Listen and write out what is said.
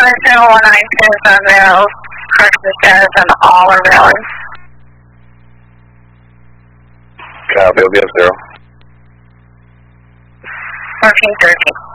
77192 is unveiled. Correction status and all are valid. Copy, OBS 0. 1413.